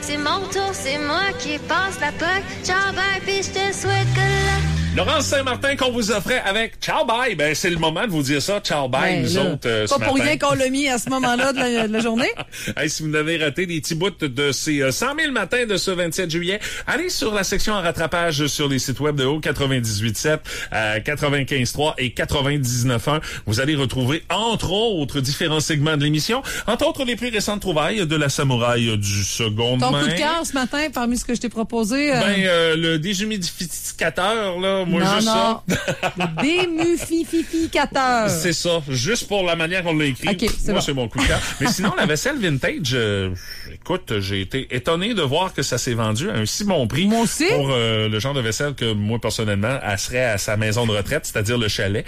C'est mon tour, c'est moi qui passe la POC. Ciao, bye, puis je te souhaite que luck. Laurence Saint-Martin qu'on vous offrait avec Ciao Bye. Ben, c'est le moment de vous dire ça. Ciao Bye, nous autres, ce pas pour matin. rien qu'on l'a mis à ce moment-là de la journée. Hey, si vous avez raté des petits bouts de ces 100 000 matins de ce 27 juillet, allez sur la section en rattrapage sur les sites web de Haut 98.7, 95.3 et 99.1. Vous allez retrouver, entre autres, différents segments de l'émission. Entre autres, les plus récentes trouvailles de la samouraï du second main. Ton coup de cœur ce matin, parmi ce que je t'ai proposé? Le déshumidificateur, là, moi, non, juste non. ça. Le démumificateur. C'est ça, juste pour la manière qu'on l'a écrit. Okay, moi, bon. c'est mon coup de cœur. Mais sinon, la vaisselle vintage, écoute, j'ai été étonné de voir que ça s'est vendu à un si bon prix. Moi aussi. Pour le genre de vaisselle que moi, personnellement, elle serait à sa maison de retraite, c'est-à-dire le chalet.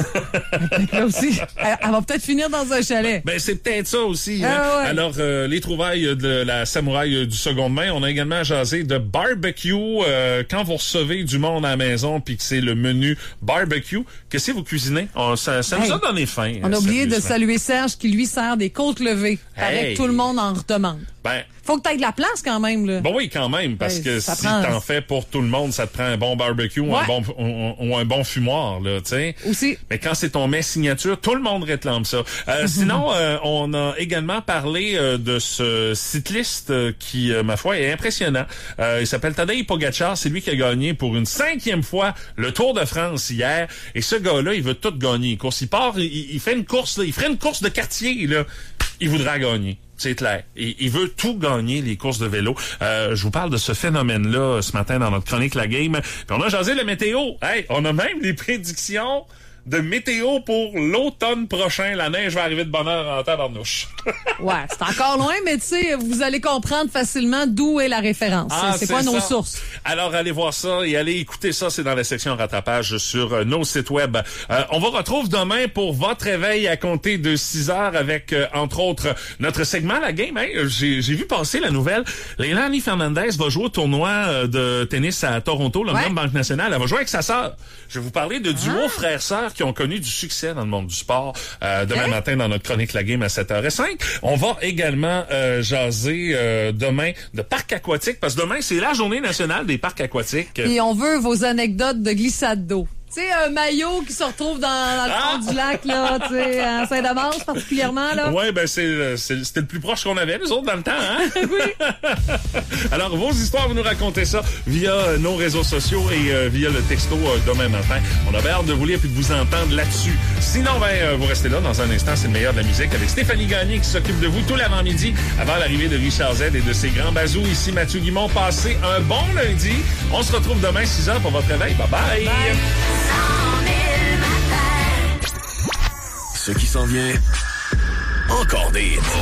Là aussi, elle va peut-être finir dans un chalet. Ben, c'est peut-être ça aussi. Ah, hein? ouais. Alors, les trouvailles de la samouraï du second main, on a également jasé de barbecue. Quand vous recevez du monde à la maison puis que c'est le menu barbecue, qu'est-ce que vous cuisinez? Ça nous a donné faim. On a oublié de sérieusement. saluer Serge qui lui sert des côtes levées. Paraît Hey. que tout le monde en redemande. Ben, Faut que tu aies de la place quand même, là. bon oui, quand même, parce Ouais, que ça si prend- t'en fais pour tout le monde, ça te prend un bon barbecue ou Ouais. un bon fumoir, là, tu sais. Aussi. Mais quand c'est ton mets signature, tout le monde réclame ça. Sinon, on a également parlé de ce cycliste qui, ma foi, est impressionnant. Il s'appelle Tadej Pogačar. C'est lui qui a gagné pour une 5e fois le Tour de France hier. Et ce gars-là, il veut tout gagner. Il part, il fait une course, là, il ferait une course de quartier, là. Il voudra gagner. C'est clair. Il veut tout gagner, les courses de vélo. Je vous parle de ce phénomène-là ce matin dans notre chronique La Game. Puis on a jasé la météo. Hey, on a même des prédictions de météo pour l'automne prochain. La neige va arriver de bonne heure en tabarnouche. Ouais, c'est encore loin, mais tu sais, vous allez comprendre facilement d'où est la référence. C'est quoi nos ça. sources? Alors, allez voir ça et allez écouter ça. C'est dans la section rattrapage sur nos sites web. On vous retrouve demain pour votre réveil à compter de 6 heures avec, entre autres, notre segment La Game. Hey, j'ai vu passer la nouvelle. Leilani Fernandez va jouer au tournoi de tennis à Toronto, l'Omnium Banque Nationale. Elle va jouer avec sa sœur. Je vais vous parler de duo frères-sœurs qui ont connu du succès dans le monde du sport. Demain matin, dans notre chronique La Game à 7h05. On va également jaser demain de parcs aquatiques, parce que demain, c'est la journée nationale des parcs aquatiques. Et on veut vos anecdotes de glissade d'eau. Tu sais, un maillot qui se retrouve dans le fond du lac, là, tu sais, à Saint-Damas particulièrement, là. Ouais, ben c'était le plus proche qu'on avait, nous autres, dans le temps, hein? Oui. Alors, vos histoires, vous nous racontez ça via nos réseaux sociaux et via le texto demain matin. On avait hâte de vous lire et de vous entendre là-dessus. Sinon, vous restez là. Dans un instant, c'est le meilleur de la musique avec Stéphanie Gagné qui s'occupe de vous tout l'avant-midi avant l'arrivée de Richard Z et de ses grands bazous. Ici, Mathieu Guimond. Passez un bon lundi. On se retrouve demain, 6h pour votre réveil. Bye-bye. Bye. Ce qui s'en vient, encore des